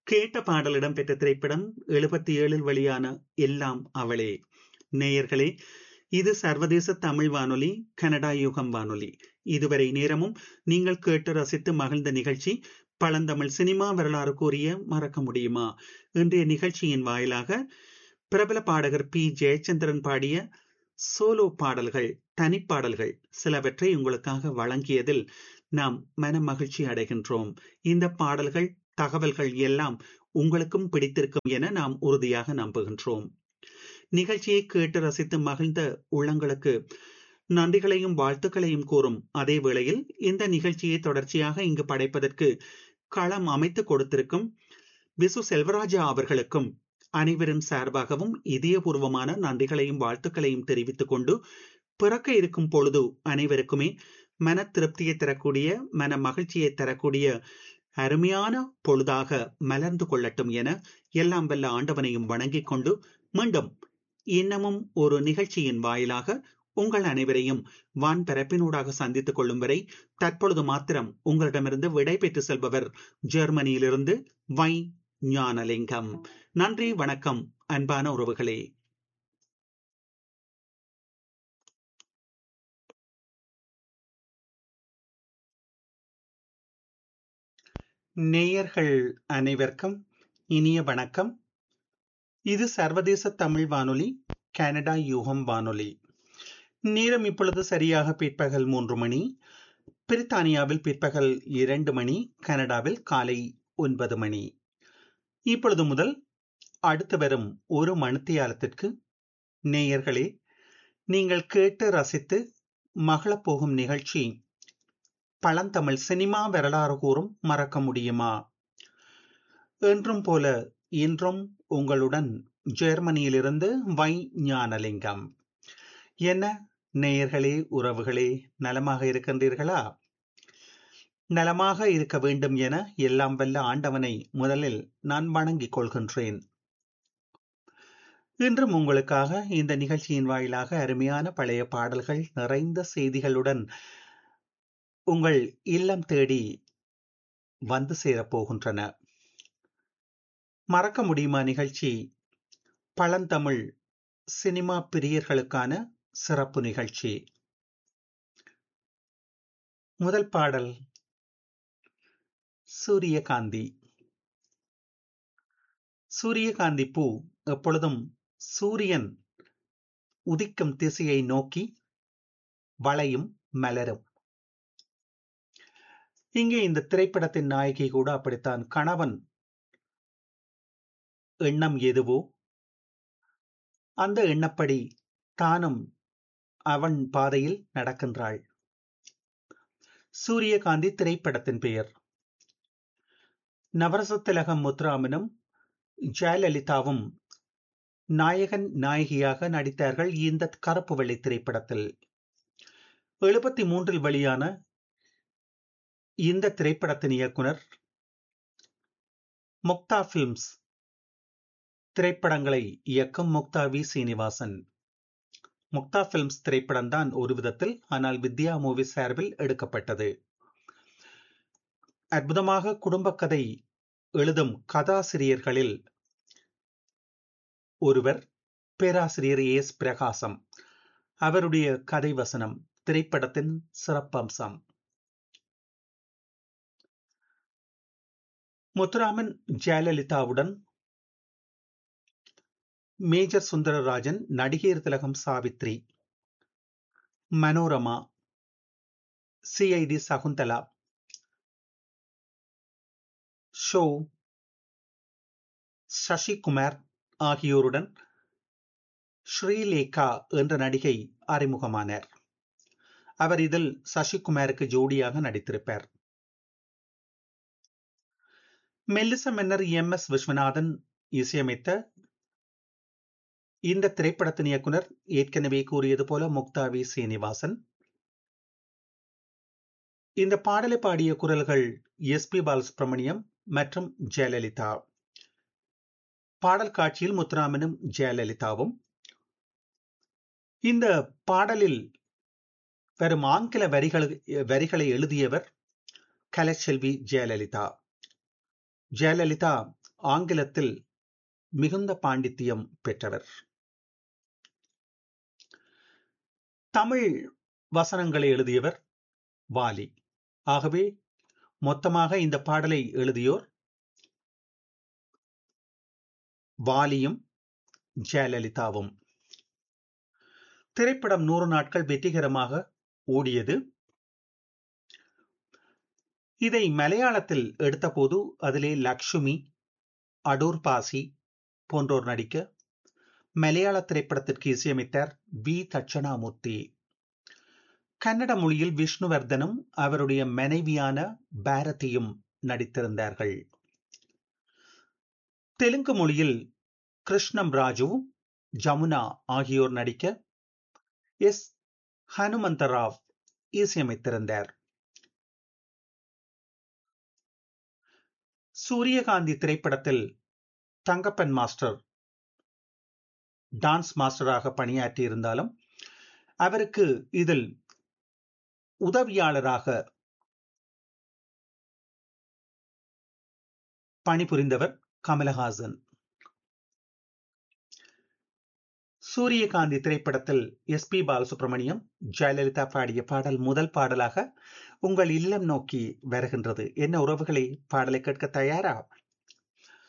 கேட்ட பாடல் இடம்பெற்ற திரைப்படம் 77 வெளியான எல்லாம் அவளே. நேயர்களே, இது சர்வதேச தமிழ் வானொலி, கனடா யுகம் வானொலி. இதுவரை நேரமும் நீங்கள் கேட்டு ரசித்து மகிழ்ந்த நிகழ்ச்சி பழந்தமிழ் சினிமா வரலாறு கூறிய மறக்க முடியுமா? இன்றைய நிகழ்ச்சியின் வாயிலாக பிரபல பாடகர் பி ஜெயச்சந்திரன் பாடிய சோலோ பாடல்கள், தனிப்பாடல்கள் சிலவற்றை உங்களுக்காக வழங்கியதில் நாம் மன மகிழ்ச்சி அடைகின்றோம். இந்த பாடல்கள், தகவல்கள் எல்லாம் உங்களுக்கும் பிடித்திருக்கும் என நாம் உறுதியாக நம்புகின்றோம். நிகழ்ச்சியை கேட்டு ரசித்து மகிழ்ந்த உள்ளங்களுக்கு நன்றிகளையும் வாழ்த்துக்களையும் கூறும் அதே வேளையில் இந்த நிகழ்ச்சியை தொடர்ச்சியாக இங்கு படைப்பதற்கு களம் அமைத்து கொடுத்திருக்கும் விசு செல்வராஜா அவர்களுக்கும் அனைவரும் சார்பாகவும் இதயபூர்வமான நன்றிகளையும் வாழ்த்துக்களையும் தெரிவித்துக் கொண்டு, பிறக்க இருக்கும் பொழுது அனைவருக்குமே மன திருப்தியை தரக்கூடிய, மன மகிழ்ச்சியை தரக்கூடிய அருமையான பொழுதாக மலர்ந்து கொள்ளட்டும் என எல்லாம் வல்ல ஆண்டவனையும் வணங்கிக் கொண்டு, மீண்டும் இன்னமும் ஒரு நிகழ்ச்சியின் வாயிலாக உங்கள் அனைவரையும் வான் பரப்பினூடாக சந்தித்துக் கொள்ளும் வரை தற்பொழுது மாத்திரம் உங்களிடமிருந்து விடை பெற்று செல்பவர் ஜெர்மனியிலிருந்து வை ஞானலிங்கம். நன்றி, வணக்கம் அன்பான உறவுகளே. நேயர்கள் அனைவருக்கும் இனிய வணக்கம். இது சர்வதேச தமிழ் வானொலி, கனடா யுகம் வானொலி. நேரம் இப்பொழுது சரியாக பிற்பகல் 3 மணி. பிரித்தானியாவில் பிற்பகல் 2 மணி, கனடாவில் காலை 9 மணி. இப்பொழுது முதல் அடுத்து வரும் ஒரு மணித்தியாலத்திற்கு நேயர்களே, நீங்கள் கேட்டு ரசித்து மகளப் போகும் நிகழ்ச்சி பழந்தமிழ் சினிமா வரலாறு கூறும் மறக்க முடியுமா? என்றும் போல இன்றும் உங்களுடன் ஜெர்மனியிலிருந்து வை ஞானலிங்கம். என்ன நேயர்களே, உறவுகளே, நலமாக இருக்கின்றீர்களா? நலமாக இருக்க வேண்டும் என எல்லாம் வல்ல ஆண்டவனை முதலில் நான் வணங்கிக் கொள்கின்றேன். இன்றும் உங்களுக்காக இந்த நிகழ்ச்சியின் வாயிலாக அருமையான பழைய பாடல்கள் நிறைந்த செய்திகளுடன் உங்கள் இல்லம் தேடி வந்து சேரப்போகின்றன. மறக்க முடியுமா நிகழ்ச்சி பழந்தமிழ் சினிமா பிரியர்களுக்கான சிறப்பு நிகழ்ச்சி. முதல் பாடல் சூரியகாந்தி. சூரியகாந்தி பூ எப்பொழுதும் சூரியன் உதிக்கும் திசையை நோக்கி வளையும், மலரும். இங்கே இந்த திரைப்படத்தின் நாயகி கூட அப்படித்தான். கணவன் எண்ணம் எதுவோ அந்த எண்ணப்படி தானும் அவன் பாதையில் நடக்கின்றாள். சூரியகாந்தி திரைப்படத்தின் பெயர். நவரசத்திலகம் முத்துராமனும் ஜெயலலிதாவும் நாயகன் நாயகியாக நடித்தார்கள் இந்த கருப்பு வெள்ளை திரைப்படத்தில். 73 வெளியான இந்த திரைப்படத்தின் இயக்குனர் முக்தா பிலிம்ஸ் திரைப்படங்களை இயக்கும் முக்தா வி சீனிவாசன். முக்தா பிலிம்ஸ் திரைப்படம் தான் ஒரு விதத்தில், ஆனால் வித்யா மூவி சார்பில் எடுக்கப்பட்டது. அற்புதமாக குடும்ப கதை எழுதும் கதாசிரியர்களில் ஒருவர் பேராசிரியர் எஸ் பிரகாசம். அவருடைய கதை வசனம் திரைப்படத்தின் சிறப்பம்சம். முத்துராமன் ஜெயலலிதாவுடன் மேஜர் சுந்தரராஜன், நடிகர் திலகம் சாவித்ரி, மனோரமா, சிஐடி சகுந்தலா, ஷோ, சசிகுமார் ஆகியோருடன் ஸ்ரீலேகா என்ற நடிகை அறிமுகமானார். அவர் இதில் சசிகுமாருக்கு ஜோடியாக நடித்திருப்பார். மெல்லிச மன்னர் எம்.எஸ். விஸ்வநாதன் இசையமைத்த இந்த திரைப்படத்தின் இயக்குனர் ஏற்கனவே கூறியது போல முக்தா வி சீனிவாசன். இந்த பாடலை பாடிய குரல்கள் எஸ்.பி. பாலசுப்ரமணியம் மற்றும் ஜெயலலிதா. பாடல் காட்சியில் முத்துராமனும் ஜெயலலிதாவும். இந்த பாடலில் வரும் ஆங்கில வரிகளை எழுதியவர் கலைச்செல்வி ஜெயலலிதா. ஜெயலலிதா ஆங்கிலத்தில் மிகுந்த பாண்டித்தியம் பெற்றவர். தமிழ் வசனங்களை எழுதியவர் வாலி. ஆகவே மொத்தமாக இந்த பாடலை எழுதியோர் வாலியும் ஜெயலலிதாவும். திரைப்படம் 100 நாட்கள் வெற்றிகரமாக ஓடியது. இதை மலையாளத்தில் எடுத்தபோது அதிலே லக்ஷ்மி, அடூர் பாசி போன்றோர் நடிக்க மலையாள திரைப்படத்திற்கு இசையமைத்தார் வி தட்சணாமூர்த்தி. கன்னட மொழியில் விஷ்ணுவர்தனும் அவருடைய மனைவியான பாரதியும் நடித்திருந்தார்கள். தெலுங்கு மொழியில் கிருஷ்ணம் ராஜு, ஜமுனா ஆகியோர் நடிக்க எஸ் ஹனுமந்தராவ் இசையமைத்திருந்தார். சூரியகாந்தி திரைப்படத்தில் தங்கப்பன் மாஸ்டர் டான்ஸ் மாஸ்டராக பணியாற்றி இருந்தாலும் அவருக்கு இதில் உதவியாளராக பணிபுரிந்தவர் கமலஹாசன். சூரியகாந்தி திரைப்படத்தில் எஸ் பி பாலசுப்ரமணியம், ஜெயலலிதா பாடிய பாடல் முதல் பாடலாக உங்கள் இல்லம் நோக்கி வருகின்றது. என்ன உறவுகளை, பாடலை கேட்க தயாரா?